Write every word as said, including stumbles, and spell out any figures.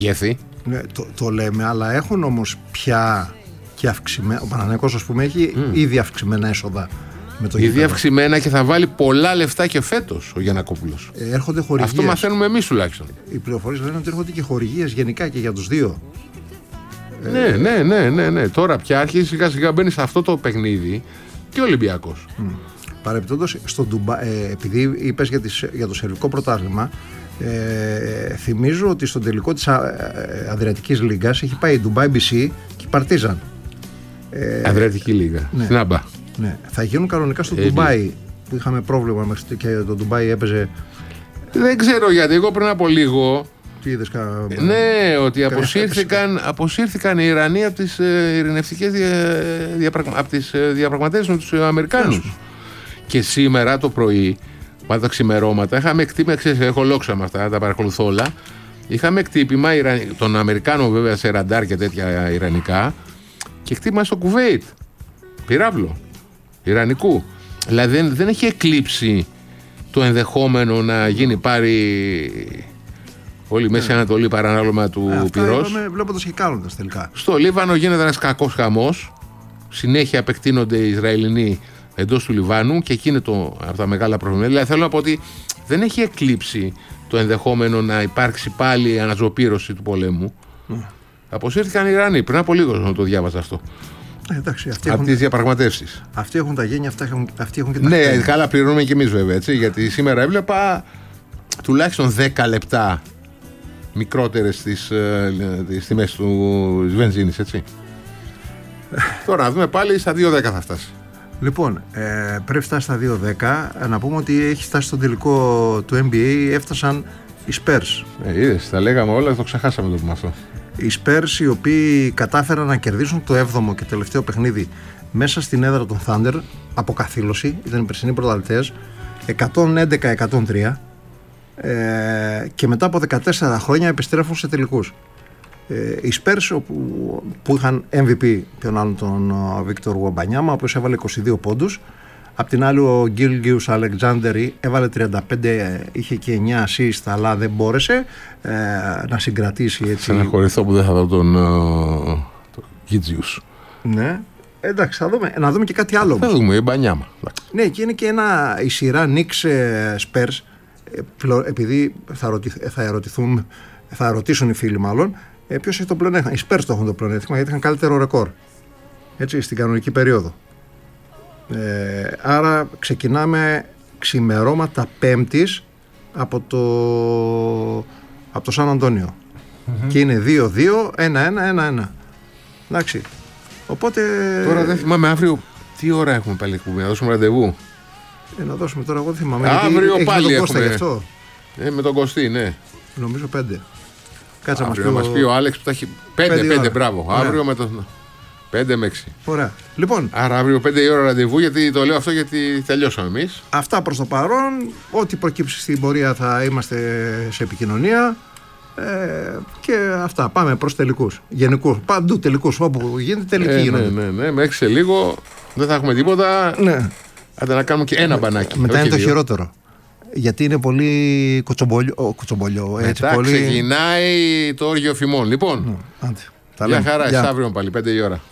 Γεύθη. Ναι, το, το λέμε, αλλά έχουν όμως πια και αυξημένα. Ο Παναθηναϊκός, ας πούμε, έχει mm. ήδη αυξημένα έσοδα. Με το ήδη αυξημένα και θα βάλει πολλά λεφτά και φέτος ο Γιαννακόπουλος. Ε, έρχονται χορηγίες. Αυτό μαθαίνουμε εμείς τουλάχιστον. Οι πληροφορίες λένε ότι έρχονται και χορηγίες γενικά και για τους δύο. Ναι, ε... ναι, ναι, ναι, ναι. Τώρα πια αρχίζει σιγά σιγά μπαίνει σε αυτό το παιχνίδι και ο Ολυμπιακός. Mm. Παρεπιπτόντως, στο Ντουμπά, ε, επειδή είπες για, τις, για το σερβικό πρωτάθλημα, ε, θυμίζω ότι στον τελικό της Αδριατικής Λίγκας έχει πάει η Ντουμπάι μπι σι και η Παρτίζαν. Ε, Αδριατική Λίγα. Ναι. Στην Άμπα. Ναι. Θα γίνουν κανονικά στο Ντουμπάι, που είχαμε πρόβλημα μέχρι και το Ντουμπάι έπαιζε. Δεν ξέρω γιατί. Εγώ πριν από λίγο. Τι είδες, κα... Ναι, ότι αποσύρθηκαν, αποσύρθηκαν οι Ιρανοί από τις ε, ειρηνευτικές δια, διαπραγμα... από τις ε, διαπραγματεύσεις με τους Αμερικάνους. Και σήμερα το πρωί, πάντα τα ξημερώματα, είχαμε κτύπημα. Ξέρεις, έχω λόξα με αυτά, τα παρακολουθώ όλα. Είχαμε κτύπημα των Αμερικάνων, βέβαια, σε ραντάρ και τέτοια ιρανικά, και κτύπημα στο Κουβέιτ. Πυράβλο. Ιρανικού. Δηλαδή δεν, δεν έχει εκλείψει το ενδεχόμενο να γίνει πάρει όλη η Μέση yeah. Ανατολή παρανάλωμα του ε, πυρός. Βλέποντας και κάνοντας τελικά. Στο Λίβανο γίνεται ένας κακός χαμός. Συνέχεια επεκτείνονται οι Ισραηλινοί εντός του Λιβάνου και εκεί είναι το, από τα μεγάλα προβλήματα. Δηλαδή θέλω να πω ότι δεν έχει εκλείψει το ενδεχόμενο να υπάρξει πάλι αναζωπήρωση του πολέμου. Mm. Αποσύρθηκαν οι Ιρανοί. Πριν από λίγο να το διάβαζα αυτό. Ε, εντάξει, αυτοί από έχουν... τις διαπραγματεύσεις. Αυτοί έχουν τα γένια, αυτοί έχουν, αυτοί έχουν και τα ναι, χτένια. καλά πληρώνουμε και εμείς βέβαια, έτσι, γιατί σήμερα έβλεπα τουλάχιστον δέκα λεπτά μικρότερες στις, στις τιμές του της βενζίνης, έτσι. Τώρα να δούμε πάλι στα δύο δέκα θα φτάσει. Λοιπόν, ε, πρέπει φτάσει στα δύο δέκα. Να πούμε ότι έχει φτάσει στον τελικό του N B A, έφτασαν οι Spurs. Ε, είδες, τα λέγαμε όλα, το ξεχάσαμε το πούμε αυτό. Οι Spurs, οι οποίοι κατάφεραν να κερδίσουν το έβδομο και τελευταίο παιχνίδι μέσα στην έδρα των Thunder από καθήλωση, ήταν οι περσινοί πρωταθλητές, εκατόν έντεκα εκατόν τρία, ε, και μετά από δεκατέσσερα χρόνια επιστρέφουν σε τελικούς. Ε, οι Spurs που, που είχαν εμ βι πι ποιον άλλον τον Βίκτορ Γουαμπανιάμα, ο οποίος έβαλε είκοσι δύο πόντους. Απ' την άλλη ο Γκίλγιους Αλεξάνδερη έβαλε τριάντα πέντε, είχε και εννιά assist, αλλά δεν μπόρεσε ε, να συγκρατήσει έτσι. Στεναχωρηθώ που δεν θα δω τον Γκίλγιους. Ναι, εντάξει, θα δούμε, να δούμε και κάτι άλλο. Θα δούμε, η Μπανιάμα. Ναι, και είναι και ένα, η σειρά Knicks Spurs, επειδή θα, ρωτη, θα ερωτηθούν, θα ρωτήσουν οι φίλοι μάλλον, ε, ποιος έχει το πλεονέκτημα. Οι Spurs το έχουν το πλεονέκτημα γιατί είχαν καλύτερο ρεκόρ, έτσι, στην κανονική περίοδο. Ε, άρα ξεκινάμε ξημερώματα Πέμπτης από το, από το Σαν Αντώνιο. Mm-hmm. Και είναι δύο δύο, ένα ένα, ένα ένα. Εντάξει. Οπότε. Τώρα δεν θυμάμαι αύριο τι ώρα έχουμε πάλι εκπομπή. Να δώσουμε ραντεβού. Ε, να δώσουμε τώρα, εγώ δεν θυμάμαι. Αύριο έχει, πάλι έχει έχουμε. αυτό. Ε, με τον Κωστή, ναι. Νομίζω πέντε. Κάτσε να μας πει ο Άλεξ που θα έχει. Πέντε, πέντε, πέντε μπράβο. Ναι. Αύριο με τον. πέντε με έξι. Ωραία. Λοιπόν, άρα αύριο πέντε η ώρα ραντεβού, γιατί το λέω αυτό γιατί τελειώσαμε εμείς. Αυτά προς το παρόν. Ό,τι προκύψει στην πορεία θα είμαστε σε επικοινωνία. Ε, και αυτά. Πάμε προς τελικούς. Γενικούς. Παντού τελικούς. Όπου γίνεται τελική ε, γίνονται. Ναι, ναι, ναι. Μέχρι σε λίγο δεν θα έχουμε τίποτα. Ναι. Άντε να κάνουμε και ένα μπανάκι. Μετά είναι το δύο. Χειρότερο. Γιατί είναι πολύ κοτσομπολιό. κοτσομπολιό Μετά έτσι, πολύ... ξεκινάει το όργιο φημών. Λοιπόν, ναι, άντε. για χαρά, αύριο πάλι πέντε η ώρα.